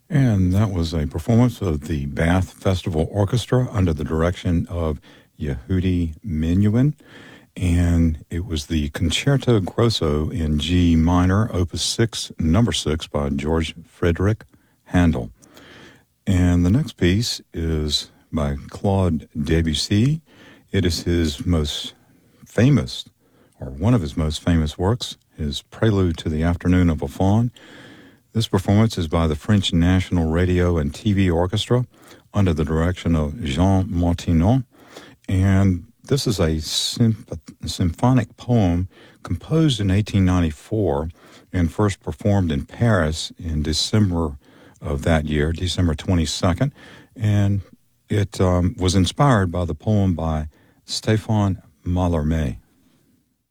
And that was a performance of the Bath Festival Orchestra under the direction of Yehudi Menuhin. And it was the Concerto Grosso in G minor, Opus 6, number 6 by George Frederick Handel. And the next piece is by Claude Debussy. It is his most famous, or one of his most famous works, his Prelude to the Afternoon of a Faun. This performance is by the French National Radio and TV Orchestra under the direction of Jean Martinon. And this is a symphonic poem composed in 1894 and first performed in Paris in December of that year, December 22nd. And it was inspired by the poem by Stéphane Mallarmé.